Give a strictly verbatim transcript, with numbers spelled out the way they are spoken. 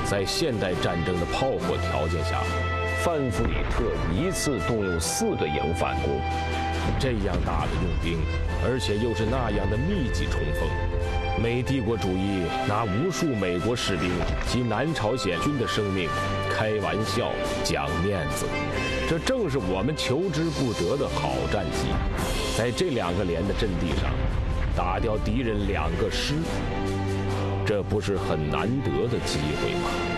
在现代战争的炮火条件下，范弗里特一次动用四个营反攻，这样大的用兵，而且又是那样的密集冲锋，美帝国主义拿无数美国士兵及南朝鲜军的生命开玩笑讲面子，这正是我们求之不得的好战绩。在这两个连的阵地上，打掉敌人两个师，这不是很难得的机会吗？